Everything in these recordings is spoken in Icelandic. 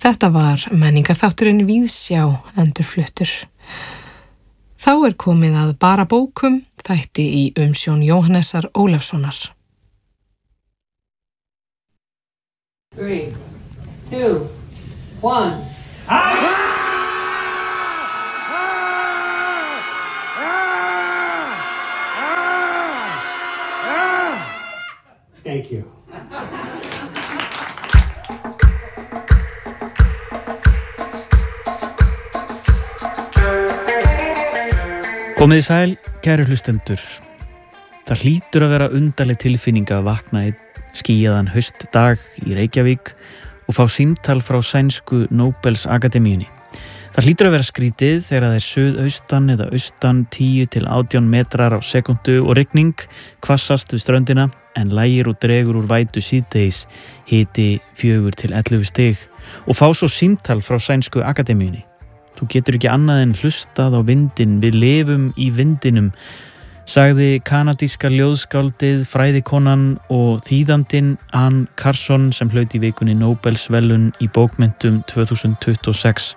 Þetta var menningarþátturinn Víðsjá endurfluttur. Þá komið að bara bókum, þætti í umsjón Jóhannesar Ólafssonar. 3, 2, 1. Thank you. Komið í sæl, kæru hlustendur. Það hlýtur að vera undarleg tilfinning að vakna einn skýjaðan haustdag í Reykjavík og fá símtal frá sænsku Nóbelsakademíunni. Það hlýtur að vera skrítið þegar það suðaustan eða austan 10 til 18 metrar á sekundu og rigning hvassast við ströndina en lægir og dregur úr vætu síðdegis hiti 4 til 11 stig og fá svo símtal frá sænsku akademíunni. Þú getur ekki annað en hlustað á vindinn, við lifum í vindinum, sagði kanadíska ljóðskáldið, fræðikonan og þýðandinn Anne Carson sem hlaut í vikunni Nóbelsverðlaun í bókmenntum 2026.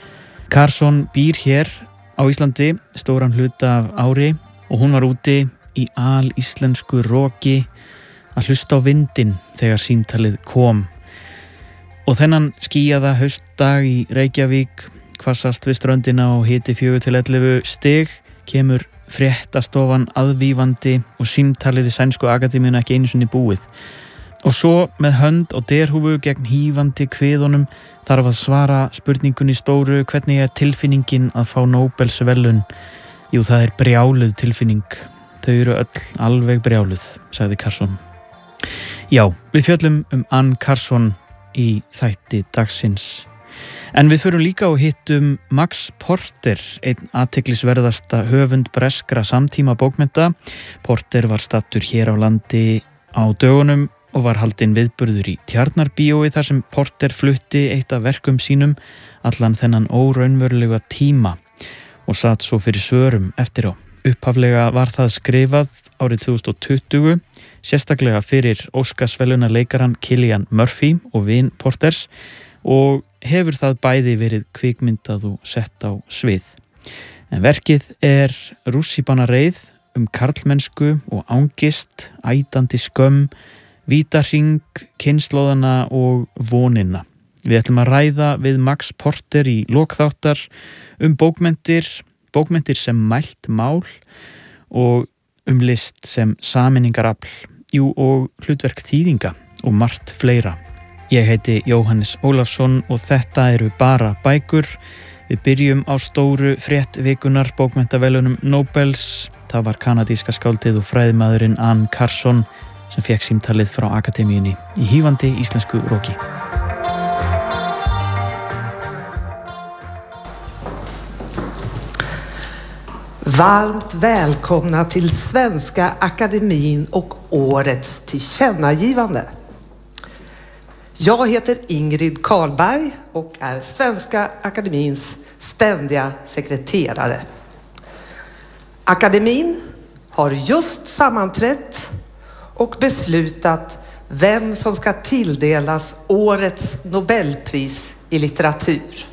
Carson býr hér á Íslandi stóran hluta af ári og hún var úti í alíslensku roki að hlusta á vindinn þegar símtalið kom. Og þennan skýjaða haustdag í Reykjavík hvassast við ströndina og hiti 4 til 11 stig kemur fréttastofan aðvífandi og símtalið við sænsku akademíuna ekki einu sinni búið. Og svo með hönd og derhúfu gegn hífandi kviðunum þarf að svara spurningunni stóru hvernig tilfinningin að fá Nóbelsverðlaun. Jú, það brjáluð tilfinning. Þau eru öll alveg brjáluð, sagði Carson. Já, við fjöllum Anne Carson í þætti dagsins. En við förum líka og hittum Max Porter, einn athyglisverðasta höfund breskra samtíma bókmennta. Porter var stattur hér á landi á dögunum og var haldinn viðburður í Tjarnarbíói þar sem Porter flutti eitt af verkum sínum allan þennan óraunverulega tíma og satt svo fyrir svörum eftir á. Upphaflega var það skrifað árið 2020, sérstaklega fyrir Óskarsverðlaunaleikarann Cillian Murphy og vin Porters og hefur það bæði verið kvikmyndað og sett á svið. En verkið rússíbanareið karlmennsku og angist, ætandi skömm, vítahring, kynslóðana og vonina. Við ætlum að ræða við Max Porter í lokþáttar bókmenntir sem mælt mál og list sem sameiningarafl, og hlutverk þýðinga og margt fleira. Ég heiti Jóhannes Ólafsson og þetta eru bara bækur. Við byrjum á stóru fréttavikunar bókmenntaverðlaunum Nóbels. Það var kanadíska skáldið og fræðimaðurinn Anne Carson sem fékk símtalið frá akademíunni í hífandi íslensku roki. Varmt välkomna till Svenska Akademin och årets tillkännagivande. Jag heter Ingrid Karlberg och är Svenska Akademins ständiga sekreterare. Akademin har just sammanträtt och beslutat vem som ska tilldelas årets Nobelpris i litteratur.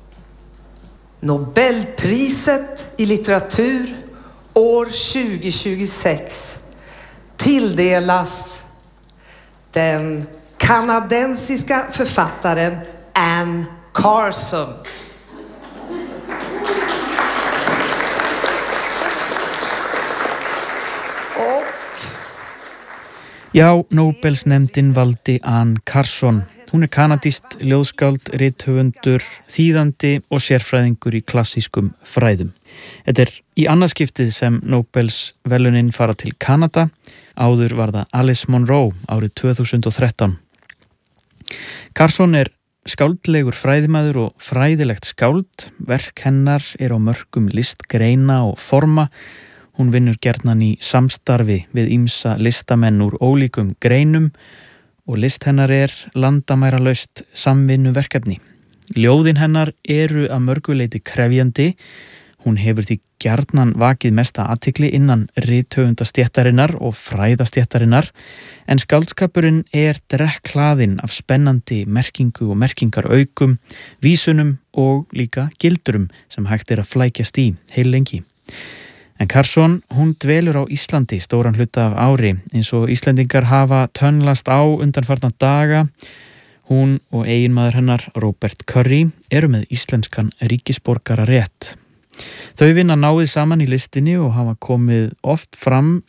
Nobelpriset i litteratur år 2026 tilldelas den kanadensiska författaren Anne Carson. Já, Nóbelsnefndin valdi Anne Carson. Hún kanadískt ljóðskáld, rithöfundur, þýðandi og sérfræðingur í klassískum fræðum. Þetta í annað skiptið sem Nóbelsverðlaunin fara til Kanada. Áður var það Alice Munro árið 2013. Carson skáldlegur fræðimaður og fræðilegt skáld. Verk hennar á mörkum listgreina og forma. Hún vinnur gjarnan í samstarfi við ýmsa listamenn úr ólíkum greinum og list hennar landamæralaust samvinnuverkefni. Ljóðin hennar að mörgu leyti krefjandi. Hún hefur því gjarnan vakið mesta athygli innan rithöfundastéttarinnar og fræðastéttarinnar, en skáldskapurinn drekklaðinn af spennandi merkingu og merkingaraukum, vísunum og líka gildurum sem hægt að flækjast í heil lengi. En Carlsson, hún dvelur á Íslandi stóran hluta af ári, eins og Íslendingar hafa tönnlast á undanfarna daga. Hún og eiginmaður hennar, Robert Curry, eru með íslenskan ríkisborgararétt. Þau vinna náið saman í listinni og hafa komið oft fram